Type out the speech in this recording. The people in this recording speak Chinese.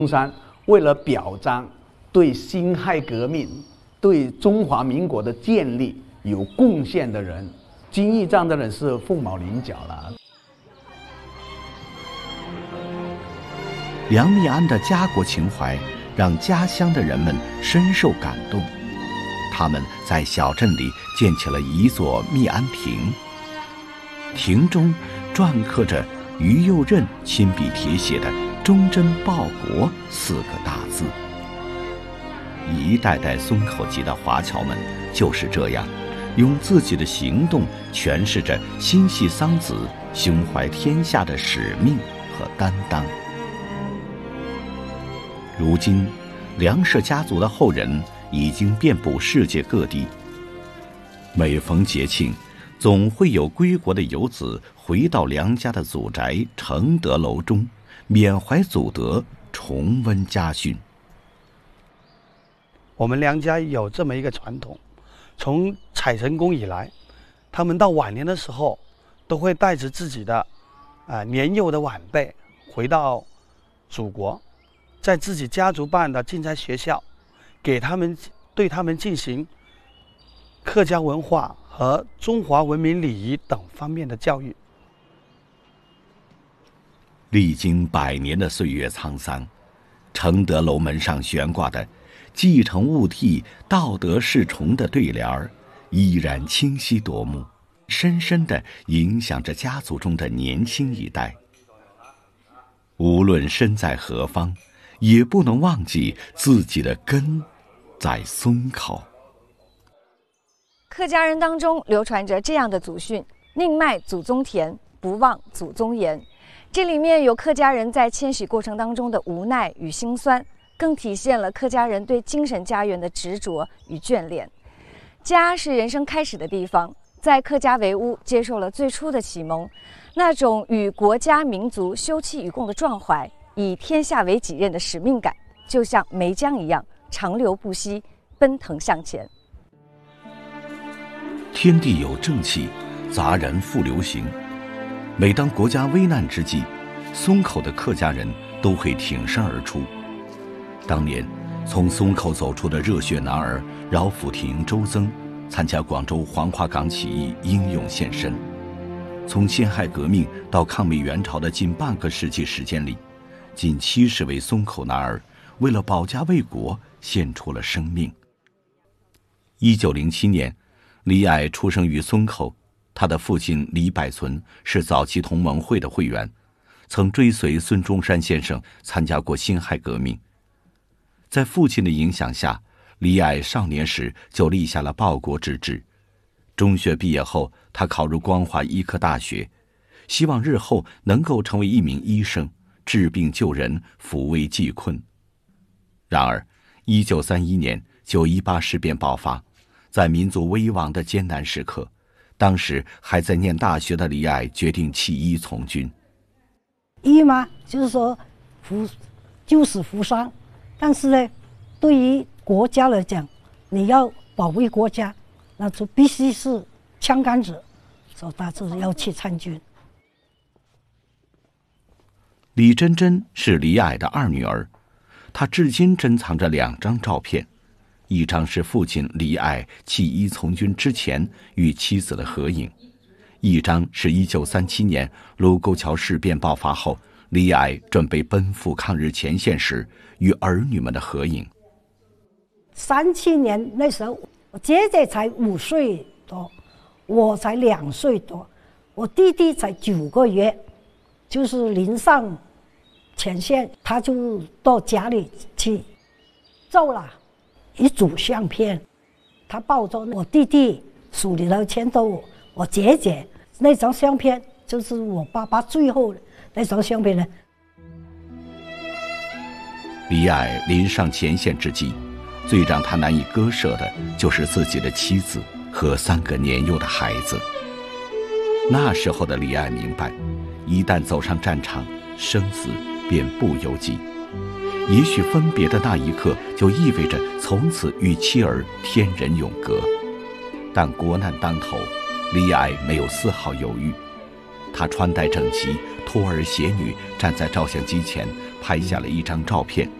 中山为了表彰对辛亥革命、对中华民国的建立有贡献的人，金义章的人是凤毛麟角了。 梁密庵的家国情怀让家乡的人们深受感动，他们在小镇里建起了一座密庵亭，亭中篆刻着于右任亲笔题写的“忠贞报国”4个大字。一代代松口籍的华侨们就是这样，用自己的行动诠释着心系桑梓、胸怀天下的使命和担当。如今，梁氏家族的后人已经遍布世界各地。每逢节庆，总会有归国的游子回到梁家的祖宅承德楼中，缅怀祖德，重温家训。 我们梁家有这么一个传统，从采成功以来，他们到晚年的时候，都会带着自己的年幼的晚辈回到祖国，在自己家族办的进斋学校，对他们进行客家文化和中华文明礼仪等方面的教育。 历经100年的岁月沧桑，承德楼门上悬挂的继承勿替，道德是崇的对联儿依然清晰夺目，深深地影响着家族中的年轻一代。无论身在何方，也不能忘记自己的根在松口。 客家人当中流传着这样的祖训：宁卖祖宗田，不忘祖宗言。这里面有客家人在迁徙过程当中的无奈与辛酸，更体现了客家人对精神家园的执着与眷恋。家是人生开始的地方，在客家围屋接受了最初的启蒙，那种与国家民族休戚与共的壮怀，以天下为己任的使命感，就像梅江一样长流不息，奔腾向前。 天地有正气，杂然复流行。每当国家危难之际，松口的客家人都会挺身而出。当年从松口走出的热血男儿饶辅廷、周增，参加广州黄花岗起义，英勇献身。从辛亥革命到抗美援朝的近半个世纪时间里，近70位松口男儿为了保家卫国献出了生命。1907年，李霭出生于松口，他的父亲李百存是早期同盟会的会员，曾追随孙中山先生参加过辛亥革命。在父亲的影响下，李霭少年时就立下了报国之志。中学毕业后，他考入光华医科大学，希望日后能够成为一名医生，治病救人，抚慰济困。然而1931年918事变爆发，在民族危亡的艰难时刻，当时还在念大学的李霭决定弃医从军。 医嘛，就是说救死扶伤，但是呢，对于国家来讲，你要保卫国家，那就必须是枪杆子，所以他就是要去参军。 李珍珍是李霭的2女儿，她至今珍藏着2张照片，一张是父亲李霭弃医从军之前与妻子的合影，一张是1937年卢沟桥事变爆发后，李霭准备奔赴抗日前线时与儿女们的合影。 37年那时候，我姐姐才5岁多，我才2岁多，我弟弟才9个月，就是临上前线，他就到家里去照了一组相片，他抱着我弟弟，手里头牵着我姐姐，那张相片就是我爸爸最后那张相片呢。 李霭临上前线之际，最让他难以割舍的就是自己的妻子和3个年幼的孩子。那时候的李霭明白，一旦走上战场，生死便不由己。也许分别的那一刻就意味着从此与妻儿天人永隔。但国难当头，李霭没有丝毫犹豫，她穿戴整齐，托儿携女站在照相机前， 拍下了一张照片。